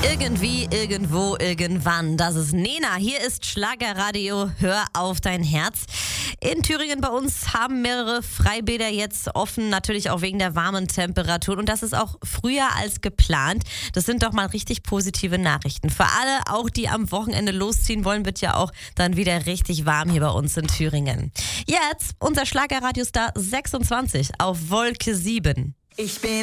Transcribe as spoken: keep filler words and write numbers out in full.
Irgendwie, irgendwo, irgendwann. Das ist Nena. Hier ist Schlagerradio. Hör auf dein Herz. In Thüringen bei uns haben mehrere Freibäder jetzt offen, natürlich auch wegen der warmen Temperaturen. Und das ist auch früher als geplant. Das sind doch mal richtig positive Nachrichten. Für alle, auch die am Wochenende losziehen wollen, wird ja auch dann wieder richtig warm hier bei uns in Thüringen. Jetzt unser Schlagerradiostar sechsundzwanzig auf Wolke sieben. Ich bin